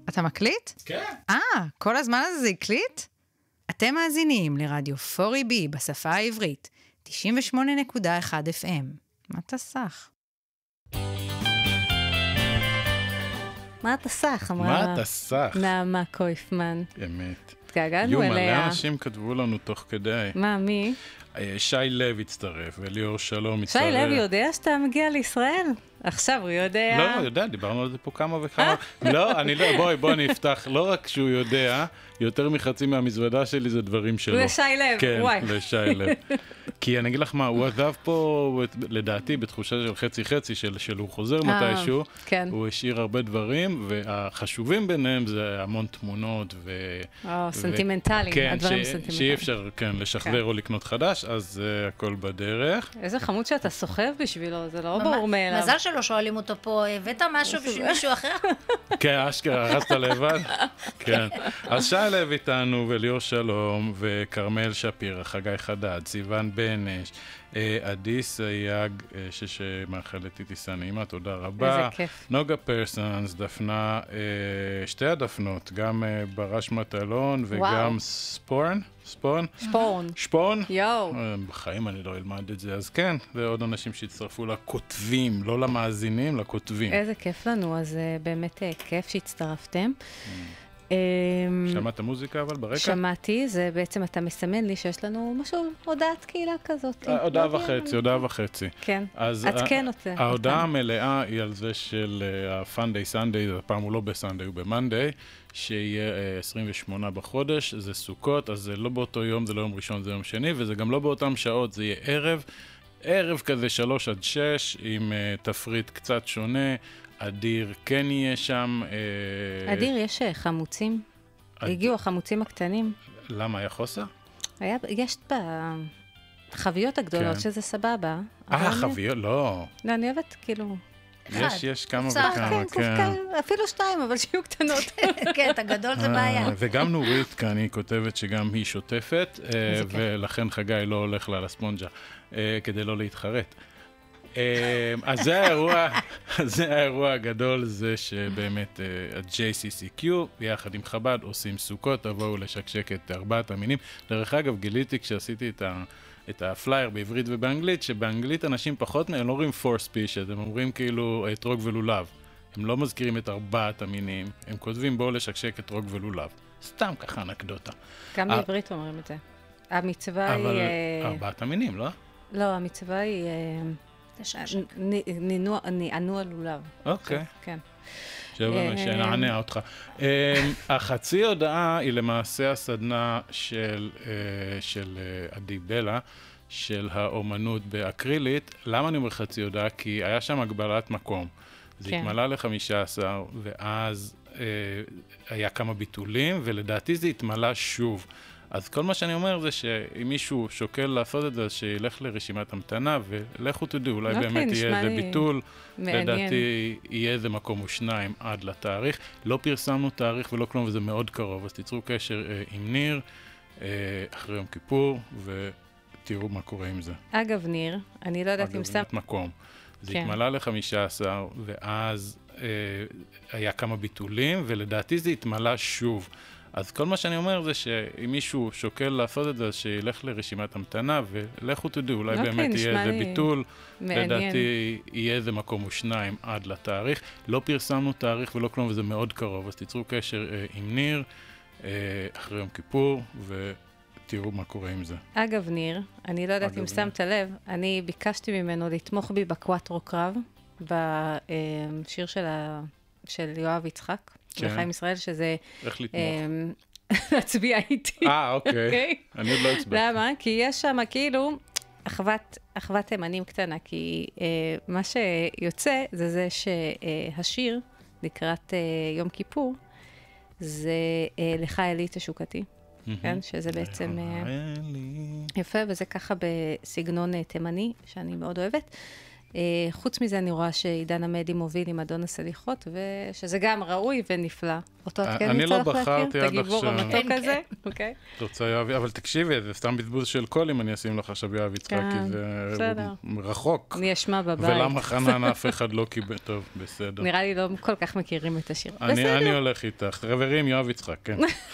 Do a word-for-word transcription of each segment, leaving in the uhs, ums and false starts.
אתה מקליט? כן. אה, כל הזמן הזה זה הקליט? אתם מאזינים לרדיו פורי בי בשפה העברית, תשעים ושמונה נקודה אחת אף אם. מה אתה סך? מה אתה סך? מה אתה סך? נעמה קויפמן. אמת. התגעגענו אליה. יו, מלא אנשים כתבו לנו תוך כדי. מה, מי? שי לב הצטרף, וליאור שלום הצטרף. שי לב יודע שאתה מגיע לישראל? עכשיו הוא יודע. לא, הוא יודע, דיברנו על זה פה כמה וכמה. לא, אני לא, בואי, בואי אני אפתח. לא רק שהוא יודע, יותר מחצי מהמזוודה שלי זה דברים שלו. לשי לב, כן, וואי. לשי לב. כי אני אגיד לך מה, הוא עזב פה, לדעתי, בתחושה של חצי-חצי, של, של הוא חוזר מתישהו. כן. הוא השאיר הרבה דברים, והחשובים ביניהם זה המון תמונות ו... או, סנטימנטליים, כן, הדברים ש... סנטימנטליים. שאי אפשר, כן, לשחרר כן. או לקנות חדש, אז uh, הכל בדרך. איזה חמוד שאתה סוחב בשבילו, זה לא ברור מאליו. מזל שלא שואלים אותו פה, הבאת משהו בשביל מישהו אחר? כן, אשכרה, הרסת לבד. כן. אז שי לב איתנו, וליאור שלום, וקרמל שפיר, חגי חדד, סיוון בנש, עדי סייג, שמאחלת איתי סנעימה, תודה רבה. איזה כיף. נוגה פרסונס, דפנה, שתי הדפנות, גם ברש מטלון וגם ספורן. ספורן? שפורן. שפורן? יואו. בחיים אני לא אלמד את זה, אז כן, ועוד אנשים שהצטרפו לכותבים, לא למאזינים, לכותבים. איזה כיף לנו, אז באמת כיף שהצטרפתם. שמעת מוזיקה אבל ברקע? שמעתי, זה בעצם אתה מסמן לי שיש לנו משהו, הודעת קהילה כזאת. הודעה וחצי, הודעה וחצי. כן, עדכן אותה. ההודעה המלאה היא על זה של הפנדיי סנדיי, הפעם הוא לא בסנדיי, הוא במנדיי, שיהיה עשרים ושמונה בחודש, זה סוכות, אז זה לא באותו יום, זה לא יום ראשון, זה יום שני, וזה גם לא באותם שעות, זה יהיה ערב, ערב כזה שלוש עד שש, עם תפריט קצת שונה, אדיר כן יהיה שם. אדיר, יש חמוצים? הגיעו החמוצים הקטנים. למה, היה חוסר? היה, יש בחביות הגדולות, שזה סבבה. אה, חביות? לא. לא, אני אוהבת כאילו... יש, יש כמה וכמה, כן. אפילו שתיים, אבל שיהיו קטנות. כן, את הגדול זה בעיה. וגם נורית כאן, היא כותבת שגם היא שוטפת, ולכן חגי לא הולך לה לספונג'ה, כדי לא להתחרט. אז זה האירוע, זה האירוע הגדול, זה שבאמת ה-ג'יי סי סי קיו, ביחד עם חב"ד, עושים סוכות, תבואו לשקשק את ארבעת המינים. דרך אגב, גיליתי כשעשיתי את ה... את הפלייר בעברית ובאנגלית, שבאנגלית אנשים פחות, הם לא אומרים four species, הם אומרים כאילו אתרוג ולולב. הם לא מזכירים את ארבעת המינים, הם כותבים בואו לשקשק אתרוג ולולב. סתם ככה אנקדוטה. גם בעברית אומרים את זה. המצווה היא... אבל ארבעת המינים, לא? לא, המצווה היא... נענו על לולב. אוקיי. כן. שנענה אותך. החצי הודעה היא למעשה הסדנה של עדי בלה, של האומנות באקרילית. למה אני אומר חצי הודעה? כי היה שם הגבלת מקום. זה התמלא ל-חמישה עשר, ואז היה כמה ביטולים, ולדעתי זה התמלא שוב. אז כל מה שאני אומר זה שאם מישהו שוקל לעשות את זה, אז שילך לרשימת המתנה, ולכו תדעו, אולי באמת יהיה איזה ביטול. לדעתי יהיה איזה מקום או שניים עד לתאריך. לא פרסמנו תאריך ולא כלום, וזה מאוד קרוב, אז תיצרו קשר עם ניר, אחרי יום כיפור, ותראו מה קורה עם זה. אגב, ניר, אני לא יודעת אם שם... מקום. זה התמלא ל-חמישה עשר, ואז היה כמה ביטולים, ולדעתי זה התמלא שוב. אז כל מה שאני אומר זה שאם מישהו שוקל לעשות את זה, אז שילך לרשימת המתנה, ולכו תדעו, אולי באמת יהיה איזה ביטול. לדעתי יהיה איזה מקום או שניים עד לתאריך. לא פרסמנו תאריך ולא כלום, וזה מאוד קרוב, אז תיצרו קשר עם ניר, אחרי יום כיפור, ותראו מה קורה עם זה. אגב, ניר, אני לא יודעת אם שמת לב, אני ביקשתי ממנו לתמוך בי בקואטרו קרב, בשיר של יואב יצחק. לחיים ישראל, שזה... איך לתמוך? להצביע איתי. אה, אוקיי. אני עוד לא אצביע. למה? כי יש שם כאילו אחוות תימנים קטנה, כי מה שיוצא זה זה שהשיר לקראת יום כיפור, זה לך אלי תשוקתי, כן? שזה בעצם... יפה, וזה ככה בסגנון תימני, שאני מאוד אוהבת. חוץ מזה, אני רואה שעידן עמדי מוביל עם אדון הסליחות, ושזה גם ראוי ונפלא. אותו את כן אני נמצא לא לך להכיר? בחרתי את עד הגיבור עכשיו. המתוק כן, הזה? אוקיי. את רוצה יואב, אבל תקשיבי, זה סתם בזבוז של קול אם אני אשים לך עכשיו יואב יצחקי, כן, זה בסדר. רחוק. אני אשמע בבית. ולמה חנן אף אחד לא קיבל, טוב, בסדר. נראה לי לא כל כך מכירים את השיר. אני, בסדר. אני הולך איתך. רברים, יואב יצחק, כן.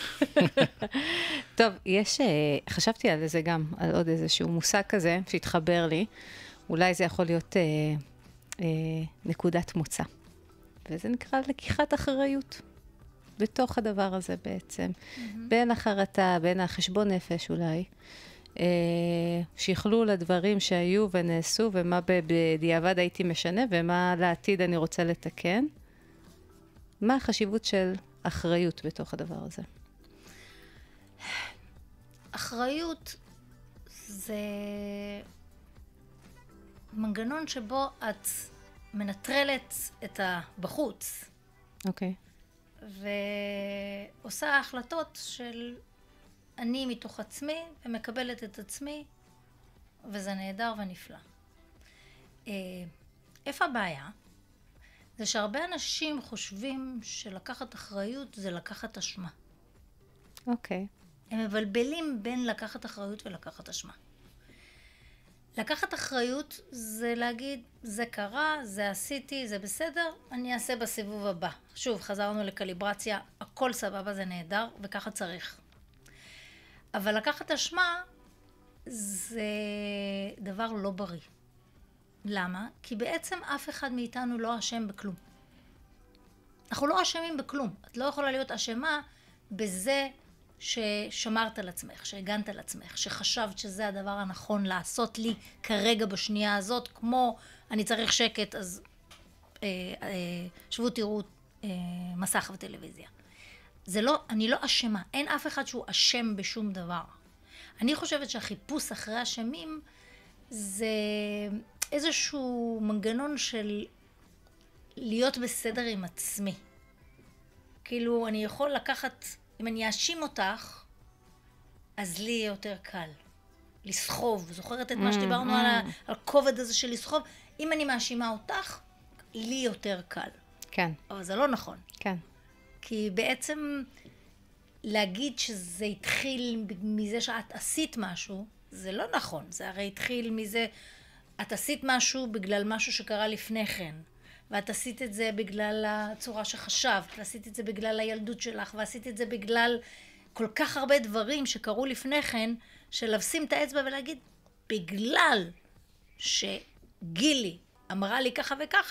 טוב, יש, אה, חשבתי על זה גם, על עוד איזשהו מושג כזה שהתחבר לי. אולי זה יכול להיות אה, אה, נקודת מוצא. וזה נקרא לקיחת אחריות. בתוך הדבר הזה בעצם. Mm-hmm. בין החרטה, בין החשבון נפש אולי. אה, שכלול הדברים שהיו ונעשו, ומה בדיעבד הייתי משנה, ומה לעתיד אני רוצה לתקן. מה החשיבות של אחריות בתוך הדבר הזה? אחריות זה מנגנון שבו את מנטרלת את הבחוץ. אוקיי. ועושה החלטות של אני מתוך עצמי ומקבלת את עצמי, וזה נהדר ונפלא. איפה הבעיה? זה שהרבה אנשים חושבים שלקחת אחריות זה לקחת אשמה. אוקיי. הם מבלבלים בין לקחת אחריות ולקחת אשמה. לקחת אחריות זה להגיד, זה קרה, זה עשיתי, זה בסדר, אני אעשה בסיבוב הבא. שוב, חזרנו לקליברציה, הכל סבבה, זה נהדר, וככה צריך. אבל לקחת אשמה זה דבר לא בריא. למה? כי בעצם אף אחד מאיתנו לא אשם בכלום. אנחנו לא אשמים בכלום. את לא יכולה להיות אשמה בזה ששמרת על עצמך, שהגנת על עצמך, שחשבת שזה הדבר הנכון לעשות לי כרגע בשנייה הזאת, כמו אני צריך שקט, אז אה, אה, שבו תראו אה, מסך וטלוויזיה. זה לא, אני לא אשמה, אין אף אחד שהוא אשם בשום דבר. אני חושבת שהחיפוש אחרי אשמים זה איזשהו מנגנון של להיות בסדר עם עצמי. כאילו אני יכול לקחת, אם אני אאשים אותך, אז לי יהיה יותר קל. לסחוב, זוכרת את מה שדיברנו על הכובד הזה של לסחוב? אם אני מאשימה אותך, לי יותר קל. כן. אבל זה לא נכון. כן. כי בעצם להגיד שזה התחיל מזה שאת עשית משהו, זה לא נכון. זה הרי התחיל מזה, את עשית משהו בגלל משהו שקרה לפני כן. ואת עשית את זה בגלל הצורה שחשבת, ועשית את זה בגלל הילדות שלך, ועשית את זה בגלל כל כך הרבה דברים שקרו לפני כן, שלבשים את האצבע ולהגיד, בגלל שגילי אמרה לי ככה וככה,